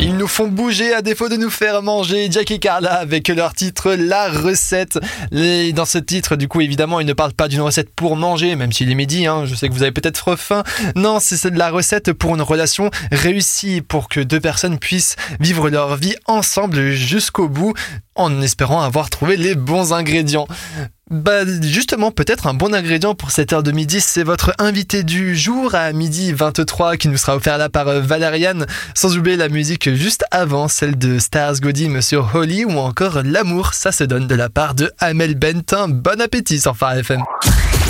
Ils nous font bouger à défaut de nous faire manger. Jack et Carla avec leur titre La Recette. Et dans ce titre, du coup, évidemment, ils ne parlent pas d'une recette pour manger, même s'il est midi, je sais que vous avez peut-être faim. Non, c'est de la recette pour une relation réussie, pour que deux personnes puissent vivre leur vie ensemble jusqu'au bout, en espérant avoir trouvé les bons ingrédients. Justement, peut-être un bon ingrédient pour cette heure de midi, c'est votre invité du jour à 12h23 qui nous sera offert là par Valériane. Sans oublier la musique juste avant, celle de Stars Godim sur Holly ou encore L'amour, ça se donne de la part de Amel Bent. Bon appétit sur Phare FM.